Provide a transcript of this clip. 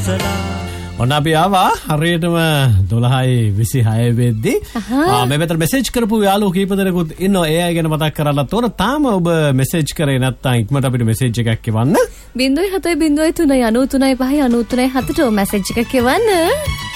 ඔන්න අපි ආවා හරියටම 12:26 වෙද්දී මේ පැත්තට මෙසේජ් කරපු යාළුවෝ කීප දෙනෙකුත් ඉන්නවා. ඒ අය ගැන මතක් කරන්නත් ඕන. තාම ඔබ මෙසේජ් කරේ නැත්නම් ඉක්මනට අපිට මෙසේජ් එකක් එවන්න. 0703 93 5 93 7ට මෙසේජ් එකක් එවන්න.